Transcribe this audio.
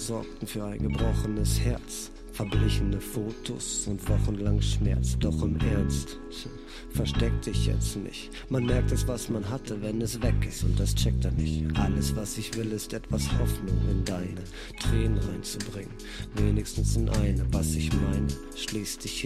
sorgten für ein gebrochenes Herz. Verblichene Fotos und wochenlang Schmerz. Doch im Ernst, versteck dich jetzt nicht. Man merkt es, was man hatte, wenn es weg ist, und das checkt er nicht. Alles, was ich will, ist etwas Hoffnung in deine Tränen reinzubringen. Wenigstens in eine, was ich meine, schließ dich hin.